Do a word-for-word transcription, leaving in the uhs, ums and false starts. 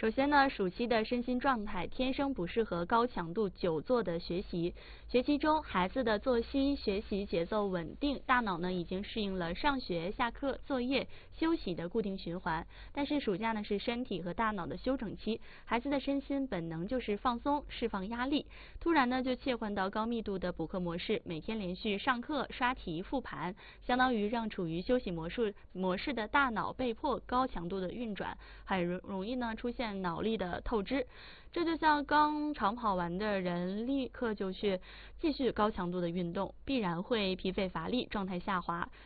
首先呢，暑期的身心状态天生不适合高强度久坐的学习。学期中，孩子的作息、学习节奏稳定，大脑呢已经适应了上学、下课、作业、休息的固定循环。但是暑假呢是身体和大脑的休整期，孩子的身心本能就是放松、释放压力。突然呢就切换到高密度的补课模式，每天连续上课、刷题、复盘，相当于让处于休息模式模式的大脑被迫高强度的运转，很容容易呢出现脑力的透支。这就像刚长跑完的人立刻就去继续高强度的运动，必然会疲惫乏力，状态下滑。